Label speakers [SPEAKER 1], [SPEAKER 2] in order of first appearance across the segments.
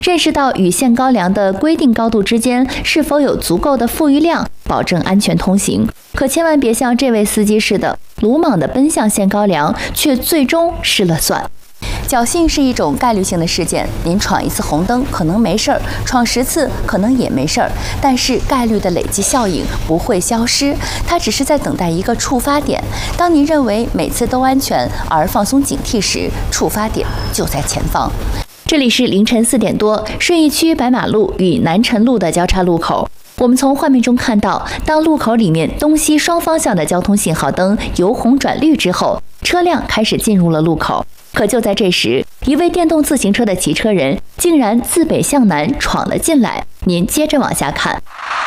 [SPEAKER 1] 认识到与限高梁的规定高度之间是否有足够的富余量，保证安全通行。可千万别像这位司机似的，鲁莽地奔向限高梁，却最终失了算。侥幸是一种概率性的事件，您闯一次红灯可能没事儿，闯10次可能也没事儿，但是概率的累积效应不会消失，它只是在等待一个触发点。当您认为每次都安全而放松警惕时，触发点就在前方。这里是凌晨4点多，顺义区白马路与南辰路的交叉路口。我们从画面中看到，当路口里面东西双方向的交通信号灯由红转绿之后，车辆开始进入了路口。可就在这时，一位电动自行车的骑车人竟然自北向南闯了进来。您接着往下看。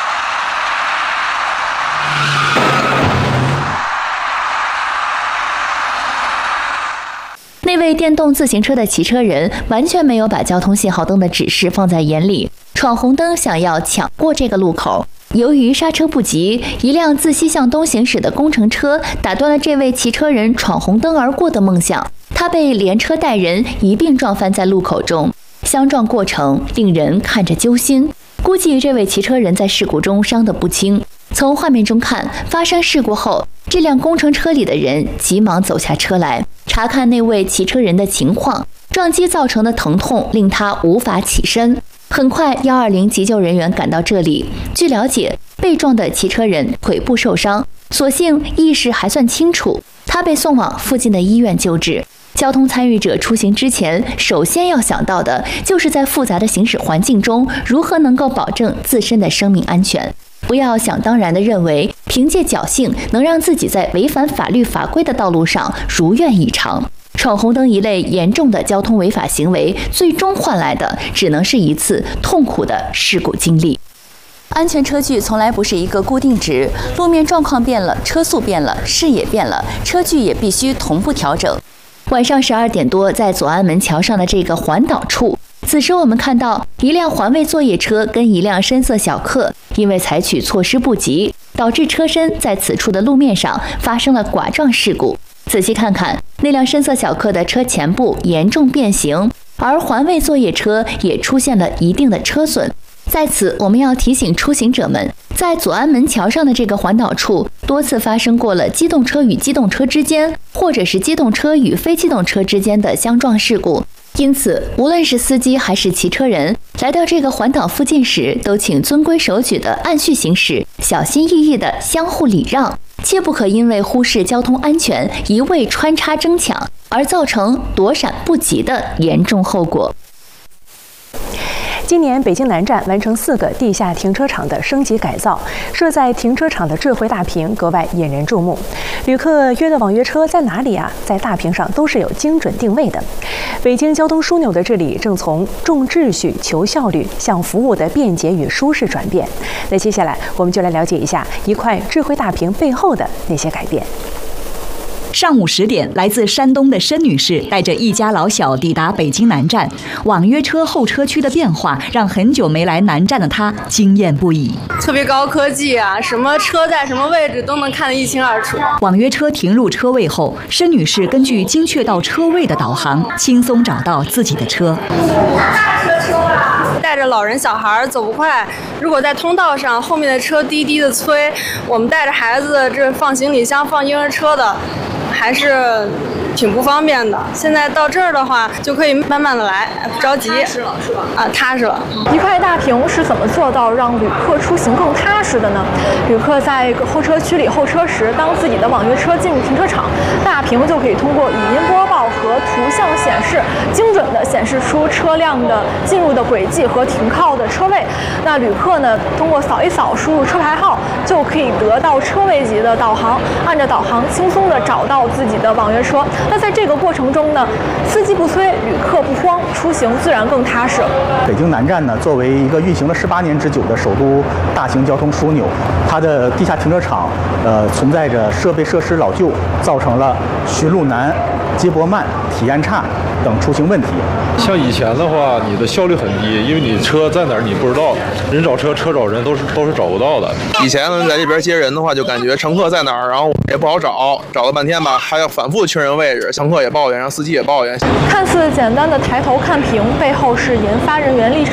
[SPEAKER 1] 那位电动自行车的骑车人完全没有把交通信号灯的指示放在眼里，闯红灯想要抢过这个路口。由于刹车不及，一辆自西向东行驶的工程车打断了这位骑车人闯红灯而过的梦想，他被连车带人一并撞翻在路口中，相撞过程令人看着揪心。估计这位骑车人在事故中伤得不轻。从画面中看，发生事故后，这辆工程车里的人急忙走下车来，查看那位骑车人的情况。撞击造成的疼痛令他无法起身。很快，120急救人员赶到这里。据了解，被撞的骑车人腿部受伤，所幸意识还算清楚，他被送往附近的医院救治。交通参与者出行之前，首先要想到的就是在复杂的行驶环境中，如何能够保证自身的生命安全。不要想当然地认为凭借侥幸能让自己在违反法律法规的道路上如愿以偿。闯红灯一类严重的交通违法行为，最终换来的只能是一次痛苦的事故经历。安全车距从来不是一个固定值，路面状况变了，车速变了，视野变了，车距也必须同步调整。晚上12点多，在左安门桥上的这个环岛处，此时我们看到一辆环卫作业车跟一辆深色小客因为采取措施不及，导致车身在此处的路面上发生了剐撞事故。仔细看看，那辆深色小客的车前部严重变形，而环卫作业车也出现了一定的车损。在此，我们要提醒出行者们，在左安门桥上的这个环岛处，多次发生过了机动车与机动车之间，或者是机动车与非机动车之间的相撞事故。因此，无论是司机还是骑车人，来到这个环岛附近时，都请遵规守矩的按序行驶，小心翼翼的相互礼让，切不可因为忽视交通安全，一味穿插争抢，而造成躲闪不及的严重后果。
[SPEAKER 2] 今年北京南站完成4个地下停车场的升级改造，设在停车场的智慧大屏格外引人注目。旅客约的网约车在哪里啊？在大屏上都是有精准定位的。北京交通枢纽的治理正从重秩序求效率向服务的便捷与舒适转变。那接下来我们就来了解一下一块智慧大屏背后的那些改变。
[SPEAKER 3] 上午10点，来自山东的申女士带着一家老小抵达北京南站。网约车候车区的变化让很久没来南站的她惊艳不已。
[SPEAKER 4] 特别高科技啊，什么车在什么位置都能看得一清二楚。
[SPEAKER 3] 网约车停入车位后，申女士根据精确到车位的导航，轻松找到自己的车。
[SPEAKER 4] 带着老人小孩走不快，如果在通道上后面的车滴滴的催，我们带着孩子这放行李箱放婴儿车的还是挺不方便的。现在到这儿的话就可以慢慢的来，不着急。踏实了是吧？啊，踏实了。
[SPEAKER 5] 一块大屏是怎么做到让旅客出行更踏实的呢？旅客在候车区里候车时，当自己的网约车进入停车场，大屏就可以通过语音播报和图像显示，精准的显示出车辆的进入的轨迹和停靠的车位。那旅客呢，通过扫一扫，输入车牌号，就可以得到车位级的导航，按照导航轻松的找到自己的网约车。那在这个过程中呢，司机不催，旅客不慌，出行自然更踏实。
[SPEAKER 6] 北京南站呢，作为一个运行了18年之久的首都大型交通枢纽，它的地下停车场存在着设备设施老旧，造成了寻路难、接驳慢体验差等出行问题。
[SPEAKER 7] 像以前的话，你的效率很低，因为你车在哪儿你不知道，人找车，车找人都是找不到的。
[SPEAKER 8] 以前在这边接人的话，就感觉乘客在哪儿，然后也不好找了半天吧，还要反复确认位置，乘客也抱怨，让司机也抱怨。
[SPEAKER 5] 看似简单的抬头看屏，背后是研发人员历史